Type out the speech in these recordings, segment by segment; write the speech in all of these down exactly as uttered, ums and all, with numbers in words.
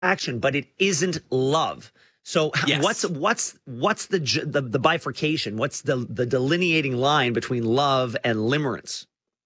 action, but it isn't love. So Yes. what's what's what's the, j- the the bifurcation? What's the the delineating line between love and limerence?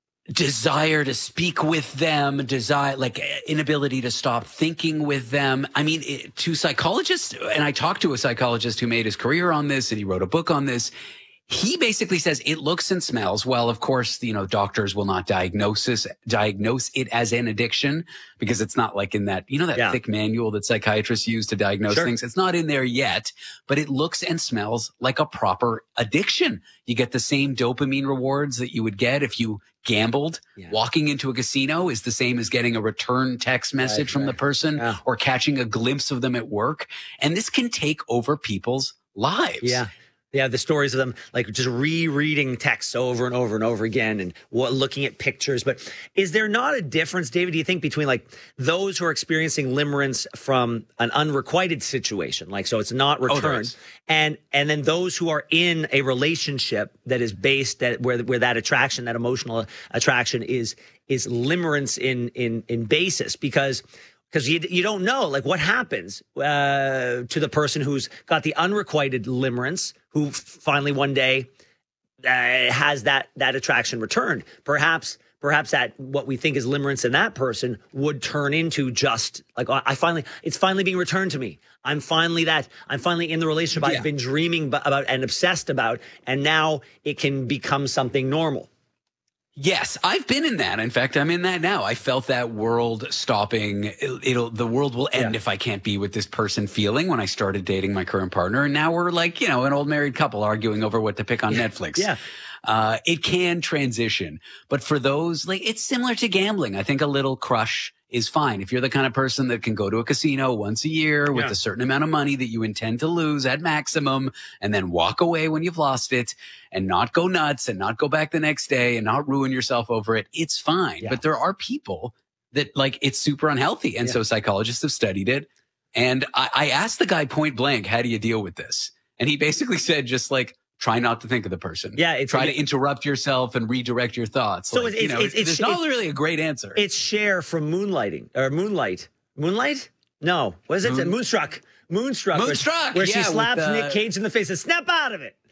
Desire to speak with them, desire, like inability to stop thinking with them. I mean, it, to psychologists, and I talked to a psychologist who made his career on this and he wrote a book on this. He basically says it looks and smells. Well, of course, you know, doctors will not diagnose this, diagnose it as an addiction because it's not like in that, you know, that Yeah. thick manual that psychiatrists use to diagnose Sure. things. It's not in there yet, but it looks and smells like a proper addiction. You get the same dopamine rewards that you would get if you gambled. Yeah. Walking into a casino is the same as getting a return text message Right, from the right. person Yeah. or catching a glimpse of them at work. And this can take over people's lives. Yeah. Yeah, the stories of them like just rereading texts over and over and over again and what, looking at pictures. But is there not a difference, David, do you think, between like those who are experiencing limerence from an unrequited situation, like so it's not Oh, there returned, is. and and then those who are in a relationship that is based that where where that attraction, that emotional attraction is is limerence in in in basis because Because you you don't know like what happens uh, to the person who's got the unrequited limerence, who finally one day uh, has that that attraction returned. Perhaps perhaps that what we think is limerence in that person would turn into just like I finally it's finally being returned to me. I'm finally that I'm finally in the relationship Yeah. I've been dreaming b- about and obsessed about, and now it can become something normal. Yes, I've been in that. In fact, I'm in that now. I felt that world stopping. It'll, it'll the world will end Yeah. if I can't be with this person feeling when I started dating my current partner. And now we're like, you know, an old married couple arguing over what to pick on Netflix. Yeah. Uh, it can transition. But for those, like, it's similar to gambling. I think a little crush is fine. If you're the kind of person that can go to a casino once a year with Yeah. a certain amount of money that you intend to lose at maximum and then walk away when you've lost it and not go nuts and not go back the next day and not ruin yourself over it, it's fine. Yeah. But there are people that like it's super unhealthy. And Yeah. so psychologists have studied it. And I, I asked the guy point blank, how do you deal with this? And he basically said, just like, try not to think of the person. Yeah, it's- try to interrupt yourself and redirect your thoughts. So Like, it's- you know, it's- it's- there's not it's- really a great answer. It's Cher from Moonlighting or Moonlight. Moonlight? No. What is it? Moon- Moonstruck. Moonstruck. where- Moonstruck, Where, yeah, she with, slaps uh, Nick Cage in the face and snap out of it.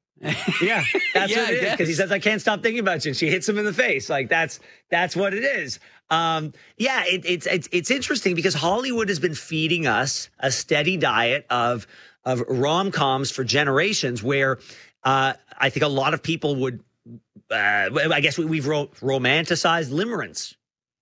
Yeah, that's Yeah, what it is. I Because he guess. says, "I can't stop thinking about you," and she hits him in the face. Like that's that's what it is. Um, yeah, it, it's it's it's interesting because Hollywood has been feeding us a steady diet of of rom coms for generations, where uh, I think a lot of people would. Uh, I guess we, we've ro- romanticized limerence.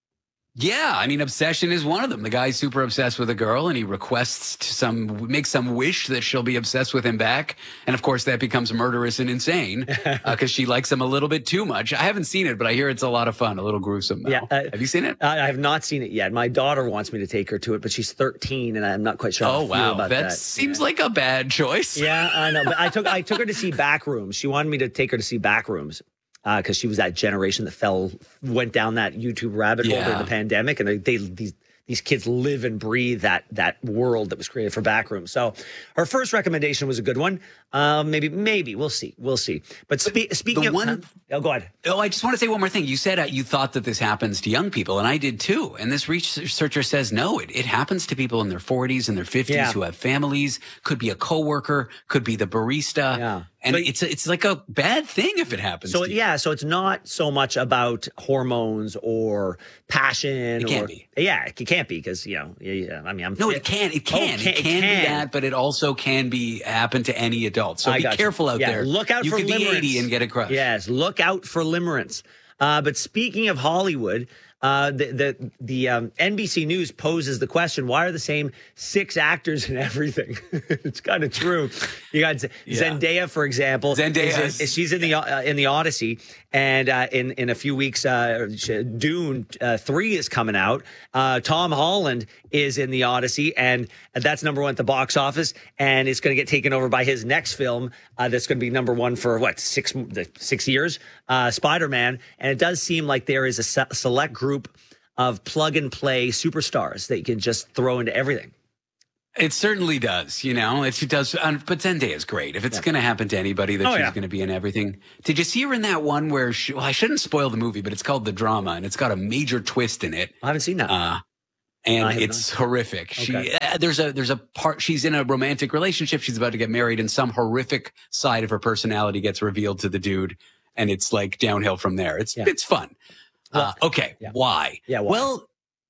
Yeah, I mean, obsession is one of them. The guy's super obsessed with a girl and he requests to some, makes some wish that she'll be obsessed with him back. And of course, that becomes murderous and insane because uh, she likes him a little bit too much. I haven't seen it, but I hear it's a lot of fun, a little gruesome. Though. Yeah, uh, Have you seen it? I I have not seen it yet. My daughter wants me to take her to it, but she's thirteen, and I'm not quite sure. how Oh, I feel wow. about That that seems yeah. like a bad choice. Yeah, I know. But I took I took her to see Backrooms. She wanted me to take her to see Backrooms because she was that generation that fell went down that YouTube rabbit hole Yeah. during the pandemic, and they, they these these kids live and breathe that that world that was created for Backrooms. So her first recommendation was a good one. Um, maybe maybe we'll see we'll see. But spe- speaking the of, one- oh, go ahead. Oh, I just want to say one more thing. You said uh, you thought that this happens to young people, and I did too. And this researcher says, no, it, it happens to people in their forties and their fifties Yeah. who have families, could be a coworker, could be the barista. Yeah. And But- it's it's like a bad thing if it happens So to you. yeah, so it's not so much about hormones or passion. It can't or, be. Yeah, it can't be because you know. Yeah, yeah, I mean, I'm No, fit. it can. It Oh, can. it can, be that, but it also can be happen to any adult. So I be got you. careful out Yeah, there. look out you for could be limerence. eighty and get a crush. Yes, look out for limerence. Uh, but speaking of Hollywood, uh, the the, the um, N B C News poses the question: why are the same six actors in everything? It's kind of true. You got Z- Yeah. Zendaya, for example. Zendaya is in- she's in the uh, in the Odyssey, and uh, in in a few weeks, uh, Dune uh, three is coming out. Uh, Tom Holland is in the Odyssey, and that's number one at the box office, and it's going to get taken over by his next film uh, that's going to be number one for what six six years, uh, Spider-Man. And it does seem like there is a se- select group of plug and play superstars that you can just throw into everything. It certainly does, you know. It does, um, but Zendaya is great. If it's Yeah. going to happen to anybody, that Oh, she's yeah. going to be in everything. Did you see her in that one where she? Well, I shouldn't spoil the movie, but it's called The Drama, and it's got a major twist in it. I haven't seen that. Uh, And I have it's horrific. She Okay. uh, there's a there's a part she's in a romantic relationship. She's about to get married, and some horrific side of her personality gets revealed to the dude, and it's like downhill from there. It's Yeah. it's fun. Uh, okay, Yeah. why? Yeah, why? Well,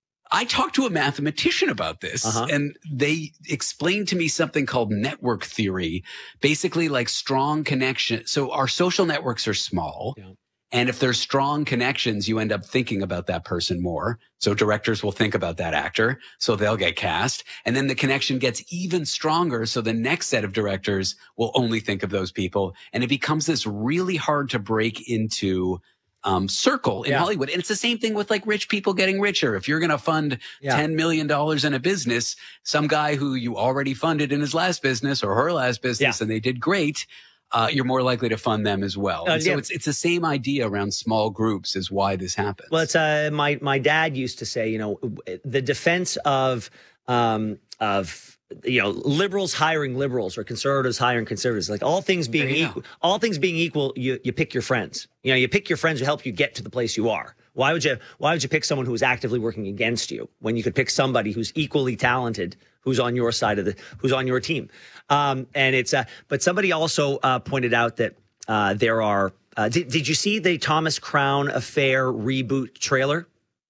I talked to a mathematician about this, Uh-huh. and they explained to me something called network theory. Basically, like strong connection. So our social networks are small. Yeah. And if there's strong connections, you end up thinking about that person more. So directors will think about that actor, so they'll get cast. And then the connection gets even stronger. So the next set of directors will only think of those people. And it becomes this really hard to break into um, circle in Yeah. Hollywood. And it's the same thing with like rich people getting richer. If you're going to fund Yeah. ten million dollars in a business, some guy who you already funded in his last business or her last business Yeah. and they did great, Uh, you're more likely to fund them as well. Uh, And so yeah. it's it's the same idea around small groups is why this happens. Well, it's uh, my my dad used to say, you know, the defense of um, of you know liberals hiring liberals or conservatives hiring conservatives, like all things being There you equal, all things being equal, you you pick your friends. You know, you pick your friends who help you get to the place you are. Why would you Why would you pick someone who is actively working against you when you could pick somebody who's equally talented, who's on your side of the, who's on your team? Um, and it's, uh, but somebody also uh, pointed out that uh, there are. Uh, did, did you see the Thomas Crown Affair reboot trailer?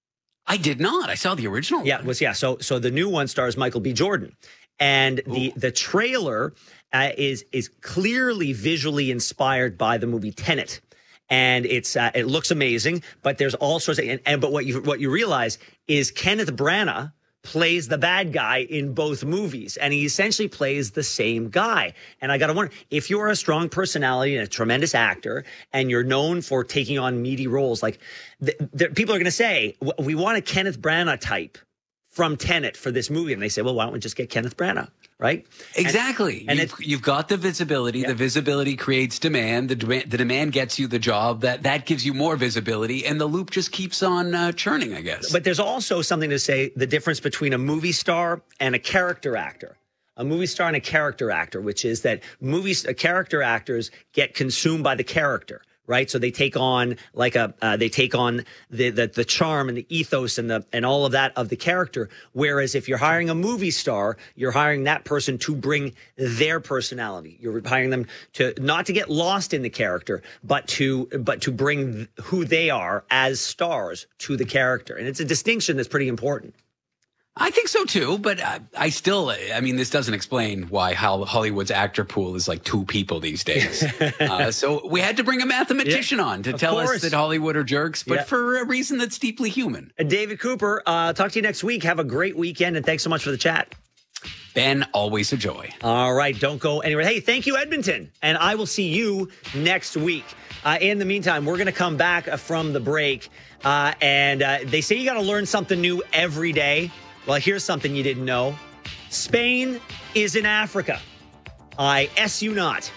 I did not. I saw the original. Yeah, one. it was yeah. So so the new one stars Michael B. Jordan, and the the trailer uh, is is clearly visually inspired by the movie Tenet. And it's uh, it looks amazing, but there's all sorts of and, and but what you what you realize is Kenneth Branagh plays the bad guy in both movies, and he essentially plays the same guy. And I got to wonder, if you're a strong personality and a tremendous actor, and you're known for taking on meaty roles, like th- th- people are going to say, "W- we want a Kenneth Branagh type from Tenet for this movie, and they say, well, why don't we just get Kenneth Branagh, right? Exactly. And you've, it- you've got the visibility. Yeah. The visibility creates demand. The, demand. the demand gets you the job. That that gives you more visibility, and the loop just keeps on uh, churning, I guess. But there's also something to say the difference between a movie star and a character actor. A movie star and a character actor, which is that movies, uh, character actors get consumed by the character, right? So they take on like a, uh, they take on the, the the charm and the ethos and the and all of that of the character. Whereas if you're hiring a movie star, you're hiring that person to bring their personality. You're hiring them to not to get lost in the character, but to but to bring th- who they are as stars to the character. And it's a distinction that's pretty important. I think so too, but I, I still, I mean, this doesn't explain why how Hollywood's actor pool is like two people these days. uh, so we had to bring a mathematician Yeah, on to of tell course. us that Hollywood are jerks, but Yeah. for a reason that's deeply human. Uh, David Cooper, uh, talk to you next week. Have a great weekend, and thanks so much for the chat. Ben, always a joy. All right, don't go anywhere. Hey, thank you, Edmonton, and I will see you next week. Uh, in the meantime, we're going to come back uh, from the break, uh, and uh, they say you got to learn something new every day. Well, here's something you didn't know. Spain is in Africa. I S you not.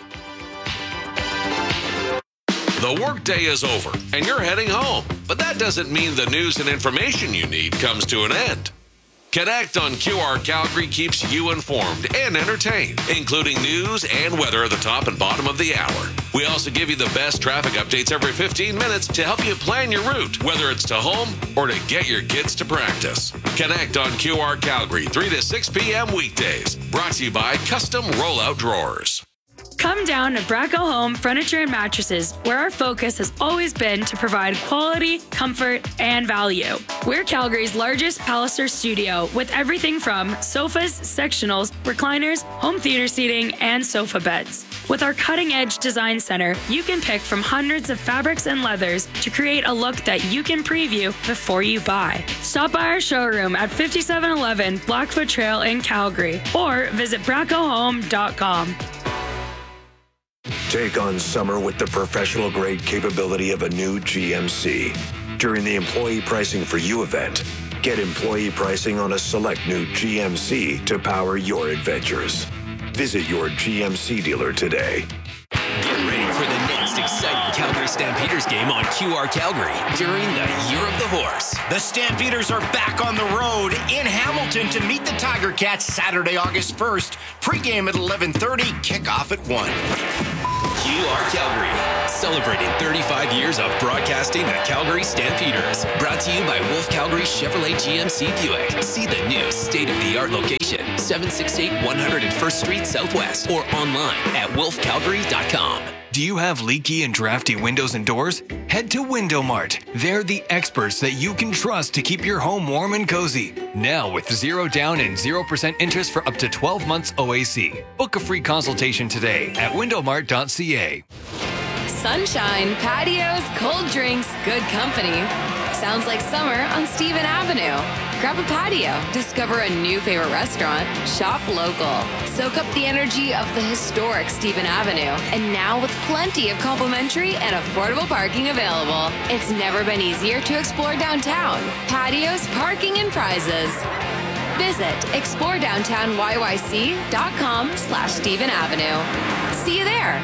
The workday is over and you're heading home, but that doesn't mean the news and information you need comes to an end. Connect on Q R Calgary keeps you informed and entertained, including news and weather at the top and bottom of the hour. We also give you the best traffic updates every fifteen minutes to help you plan your route, whether it's to home or to get your kids to practice. Connect on Q R Calgary, three to six p.m. weekdays. Brought to you by Custom Rollout Drawers. Come down to Bracco Home Furniture and Mattresses, where our focus has always been to provide quality, comfort, and value. We're Calgary's largest Palliser studio with everything from sofas, sectionals, recliners, home theater seating, and sofa beds. With our cutting-edge design center, you can pick from hundreds of fabrics and leathers to create a look that you can preview before you buy. Stop by our showroom at fifty-seven eleven Blackfoot Trail in Calgary or visit bracco home dot com. Take on summer with the professional-grade capability of a new G M C. During the Employee Pricing for You event, get employee pricing on a select new G M C to power your adventures. Visit your G M C dealer today. Get ready for the next exciting Calgary Stampeders game on Q R Calgary during the Year of the Horse. The Stampeders are back on the road in Hamilton to meet the Tiger Cats Saturday, August first. Pre-game at eleven thirty, kickoff at one. Q R Calgary, celebrating thirty-five years of broadcasting the Calgary Stampeders. Brought to you by Wolf Calgary Chevrolet G M C Buick. See the new state-of-the-art location, seven sixty-eight one hundred first Street Southwest, or online at wolf calgary dot com. Do you have leaky and drafty windows and doors? Head to Window Mart. They're the experts that you can trust to keep your home warm and cozy. Now with zero down and zero percent interest for up to twelve months O A C. Book a free consultation today at window mart dot c a. Sunshine, patios, cold drinks, good company. Sounds like summer on Stephen Avenue. Grab a patio, discover a new favorite restaurant, shop local, soak up the energy of the historic Stephen Avenue. And now with plenty of complimentary and affordable parking available, it's never been easier to explore downtown. Patios, parking, and prizes. Visit explore downtown y y c dot com slash Stephen Avenue. See you there.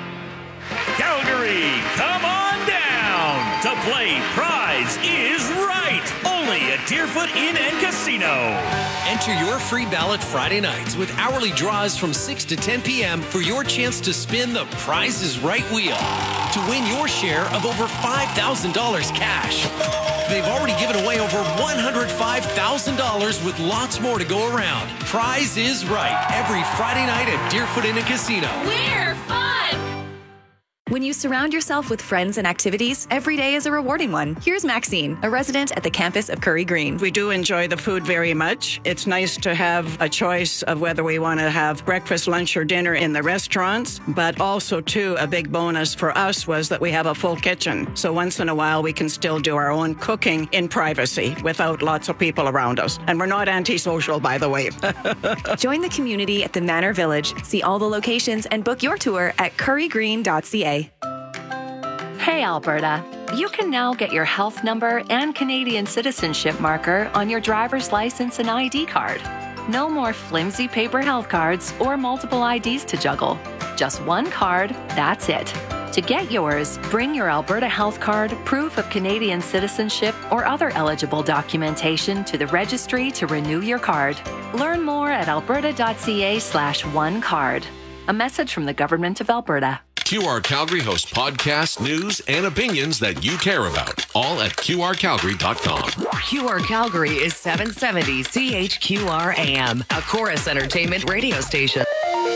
Calgary, come on down to play Prize is Right, only at Deerfoot Inn and Casino. Enter your free ballot Friday nights with hourly draws from six to ten p.m. for your chance to spin the Prize is Right wheel to win your share of over five thousand dollars cash. They've already given away over one hundred five thousand dollars with lots more to go around. Prize is Right, every Friday night at Deerfoot Inn and Casino. We're fun! When you surround yourself with friends and activities, every day is a rewarding one. Here's Maxine, a resident at the campus of Curry Green. We do enjoy the food very much. It's nice to have a choice of whether we want to have breakfast, lunch, or dinner in the restaurants. But also, too, a big bonus for us was that we have a full kitchen. So once in a while, we can still do our own cooking in privacy without lots of people around us. And we're not antisocial, by the way. Join the community at the Manor Village. See all the locations and book your tour at curry green dot c a. Hey, Alberta. You can now get your health number and Canadian citizenship marker on your driver's license and I D card. No more flimsy paper health cards or multiple I Ds to juggle. Just one card, that's it. To get yours, bring your Alberta health card, proof of Canadian citizenship, or other eligible documentation to the registry to renew your card. Learn more at alberta dot c a slash one card. A message from the Government of Alberta. Q R Calgary hosts podcasts, news, and opinions that you care about. All at q r calgary dot com. Q R Calgary is seven seventy C H Q R A M, a Chorus Entertainment radio station.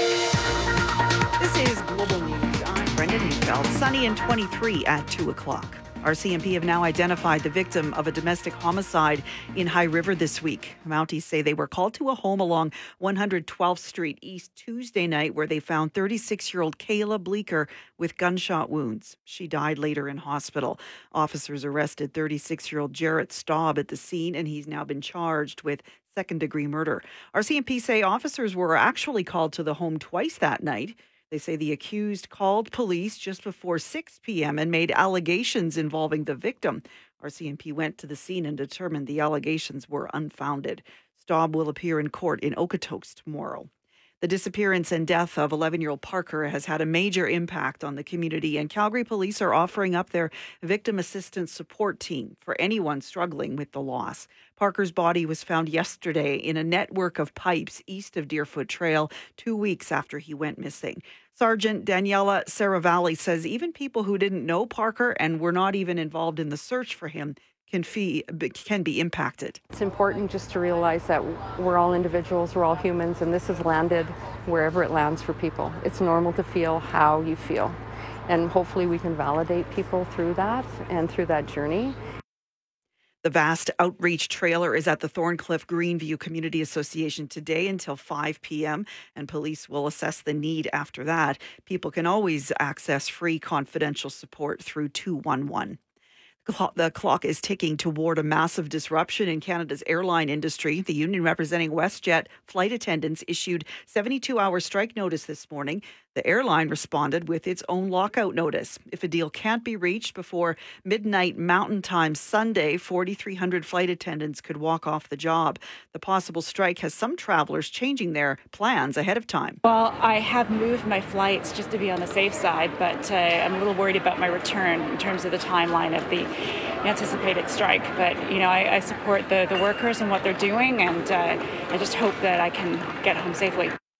This is Global News. I'm Brenda Neufeld. Sunny and twenty-three at two o'clock. Our C M P have now identified the victim of a domestic homicide in High River this week. Mounties say they were called to a home along one hundred twelfth Street East Tuesday night where they found thirty-six-year-old Kayla Bleeker with gunshot wounds. She died later in hospital. Officers arrested thirty-six-year-old Jarrett Staub at the scene, and he's now been charged with second-degree murder. Our C M P say officers were actually called to the home twice that night. They say the accused called police just before six p.m. and made allegations involving the victim. R C M P went to the scene and determined the allegations were unfounded. Staub will appear in court in Okotoks tomorrow. The disappearance and death of eleven-year-old Parker has had a major impact on the community, and Calgary police are offering up their victim assistance support team for anyone struggling with the loss. Parker's body was found yesterday in a network of pipes east of Deerfoot Trail, two weeks after he went missing. Sergeant Daniela Saravalli says even people who didn't know Parker and were not even involved in the search for him can, fee, can be impacted. It's important just to realize that we're all individuals, we're all humans, and this has landed wherever it lands for people. It's normal to feel how you feel, and hopefully we can validate people through that and through that journey. The vast outreach trailer is at the Thorncliffe Greenview Community Association today until five p.m. and police will assess the need after that. People can always access free confidential support through two one one. The clock is ticking toward a massive disruption in Canada's airline industry. The union representing WestJet flight attendants issued seventy-two hour strike notice this morning. The airline responded with its own lockout notice. If a deal can't be reached before midnight Mountain Time Sunday, forty-three hundred flight attendants could walk off the job. The possible strike has some travelers changing their plans ahead of time. Well, I have moved my flights just to be on the safe side, but uh, I'm a little worried about my return in terms of the timeline of the anticipated strike. But, you know, I, I support the, the workers and what they're doing, and uh, I just hope that I can get home safely.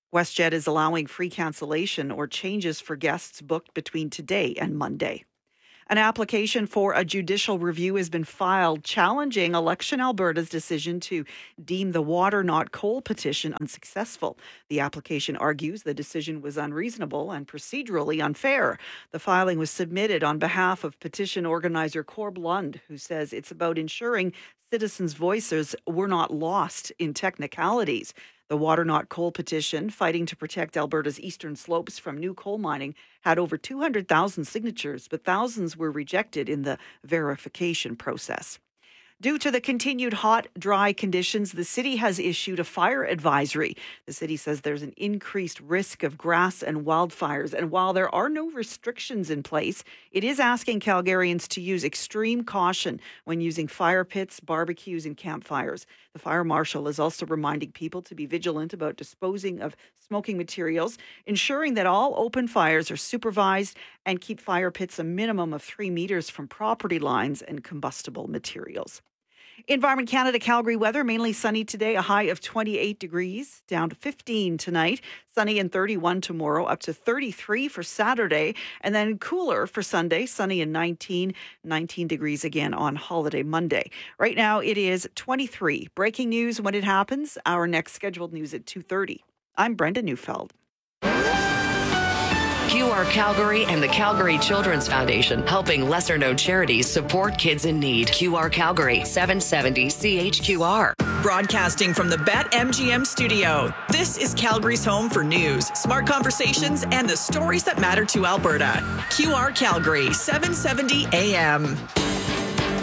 WestJet is allowing free cancellation or changes for guests booked between today and Monday. An application for a judicial review has been filed challenging Election Alberta's decision to deem the Water Not Coal petition unsuccessful. The application argues the decision was unreasonable and procedurally unfair. The filing was submitted on behalf of petition organizer Corb Lund, who says it's about ensuring citizens' voices were not lost in technicalities. The Water Not Coal petition, fighting to protect Alberta's eastern slopes from new coal mining, had over two hundred thousand signatures, but thousands were rejected in the verification process. Due to the continued hot, dry conditions, the city has issued a fire advisory. The city says there's an increased risk of grass and wildfires. And while there are no restrictions in place, it is asking Calgarians to use extreme caution when using fire pits, barbecues, and campfires. The fire marshal is also reminding people to be vigilant about disposing of smoking materials, ensuring that all open fires are supervised, and keep fire pits a minimum of three meters from property lines and combustible materials. Environment Canada Calgary weather, mainly sunny today, a high of twenty-eight degrees, down to fifteen tonight, sunny and thirty-one tomorrow, up to thirty-three for Saturday, and then cooler for Sunday, sunny and nineteen, nineteen degrees again on holiday Monday. Right now it is twenty-three. Breaking news when it happens, our next scheduled news at two thirty. I'm Brenda Neufeld. Q R Calgary and the Calgary Children's Foundation, helping lesser-known charities support kids in need. Q R Calgary, seven seventy C H Q R. Broadcasting from the BetMGM studio, this is Calgary's home for news, smart conversations, and the stories that matter to Alberta. Q R Calgary, seven seventy A M.